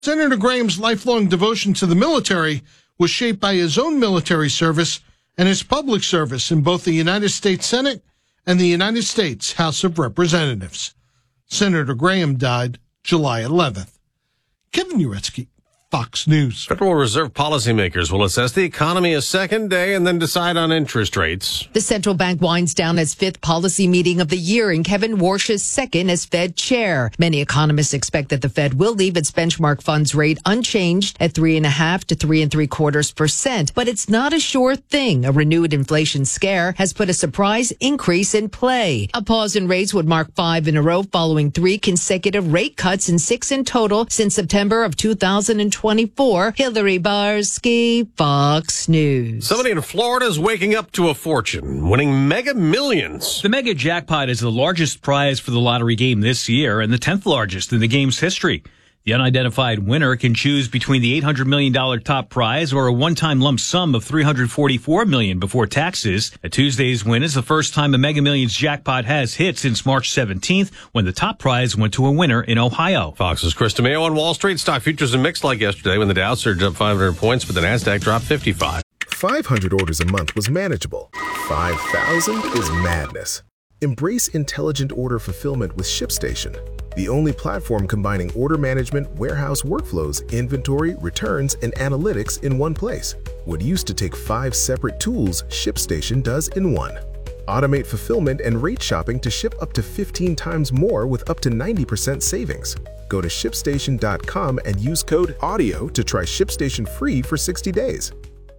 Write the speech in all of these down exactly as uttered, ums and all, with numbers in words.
Senator Graham's lifelong devotion to the military was shaped by his own military service and his public service in both the United States Senate and the United States House of Representatives. Senator Graham died July eleventh. Kevin Uretsky, Fox News. Federal Reserve policymakers will assess the economy a second day and then decide on interest rates. The central bank winds down its fifth policy meeting of the year and Kevin Warsh's second as Fed chair. Many economists expect that the Fed will leave its benchmark funds rate unchanged at three and a half to three and three quarters percent. But it's not a sure thing. A renewed inflation scare has put a surprise increase in play. A pause in rates would mark five in a row following three consecutive rate cuts and six in total since September of two thousand twenty-four. Hillary Barsky, Fox News. Somebody in Florida is waking up to a fortune, winning mega millions. The mega jackpot is the largest prize for the lottery game this year and the tenth largest in the game's history. The unidentified winner can choose between the eight hundred million dollars top prize or a one-time lump sum of three hundred forty-four million dollars before taxes. A Tuesday's win is the first time a Mega Millions jackpot has hit since March seventeenth, when the top prize went to a winner in Ohio. Fox's Chris DeMeo on Wall Street. Stock futures and mixed like yesterday when the Dow surged up five hundred points, but the Nasdaq dropped fifty-five. five hundred orders a month was manageable. five thousand is madness. Embrace intelligent order fulfillment with ShipStation, the only platform combining order management, warehouse workflows, inventory, returns, and analytics in one place. What used to take five separate tools, ShipStation does in one. Automate fulfillment and rate shopping to ship up to fifteen times more with up to ninety percent savings. Go to ship station dot com and use code AUDIO to try ShipStation free for sixty days.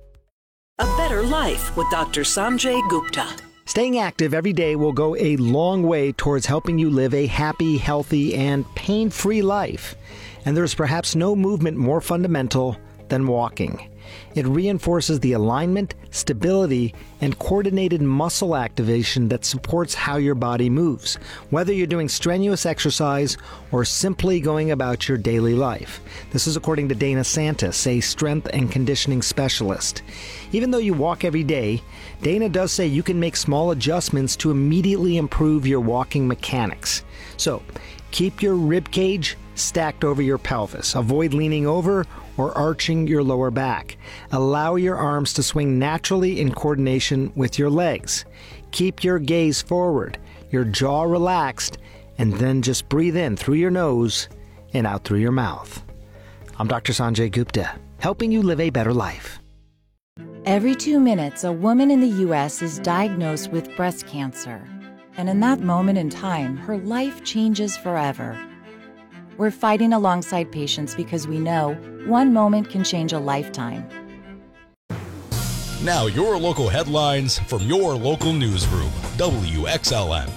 A better life with Doctor Sanjay Gupta. Staying active every day will go a long way towards helping you live a happy, healthy, and pain-free life. And there's perhaps no movement more fundamental than walking. It reinforces the alignment, stability, and coordinated muscle activation that supports how your body moves, whether you're doing strenuous exercise or simply going about your daily life. This is according to Dana Santis, a strength and conditioning specialist. Even though you walk every day, Dana does say you can make small adjustments to immediately improve your walking mechanics. So, keep your rib cage stacked over your pelvis. Avoid leaning over or arching your lower back. Allow your arms to swing naturally in coordination with your legs. Keep your gaze forward, your jaw relaxed, and then just breathe in through your nose and out through your mouth. I'm Doctor Sanjay Gupta, helping you live a better life. Every two minutes, a woman in the U S is diagnosed with breast cancer. And in that moment in time, her life changes forever. We're fighting alongside patients because we know one moment can change a lifetime. Now your local headlines from your local newsroom, W X L N.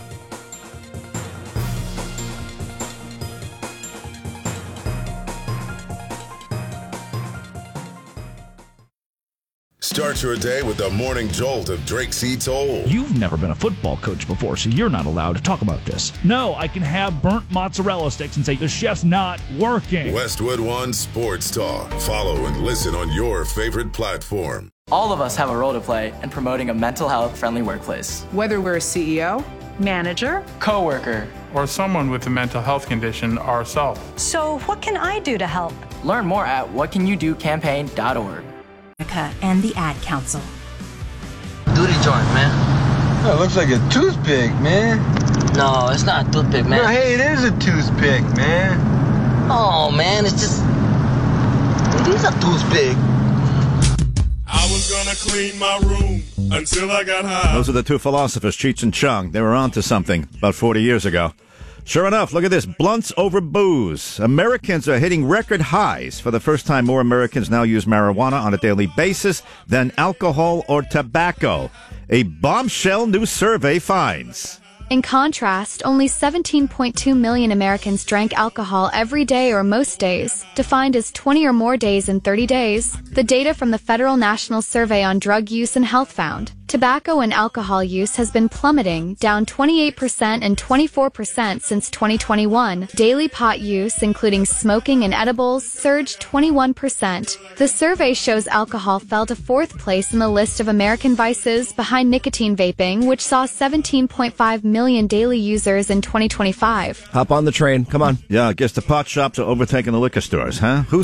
Start your day with the morning jolt of Drake C. Toll. You've never been a football coach before, so you're not allowed to talk about this. No, I can have burnt mozzarella sticks and say the chef's not working. Westwood One Sports Talk. Follow and listen on your favorite platform. All of us have a role to play in promoting a mental health friendly workplace. Whether we're a C E O, manager, coworker, or someone with a mental health condition ourselves. So what can I do to help? Learn more at what can you do campaign dot org. And the Ad Council. Duty joint, man. Oh, it looks like a toothpick, man. No, it's not a toothpick, man. No, hey, it is a toothpick, man. Oh, man, it's just... It is a toothpick. I was gonna clean my room until I got high. Those are the two philosophers, Cheech and Chong. They were on to something about forty years ago. Sure enough, look at this. Blunts over booze. Americans are hitting record highs. For the first time, more Americans now use marijuana on a daily basis than alcohol or tobacco. A bombshell new survey finds. In contrast, only seventeen point two million Americans drank alcohol every day or most days, defined as twenty or more days in thirty days, the data from the Federal National Survey on Drug Use and Health found. Tobacco and alcohol use has been plummeting, down twenty-eight percent and twenty-four percent since twenty twenty-one. Daily pot use, including smoking and edibles, surged twenty-one percent. The survey shows alcohol fell to fourth place in the list of American vices, behind nicotine vaping, which saw seventeen point five million daily users in twenty twenty-five. Hop on the train. Come on. Yeah, I guess the pot shops are overtaking the liquor stores, huh? Who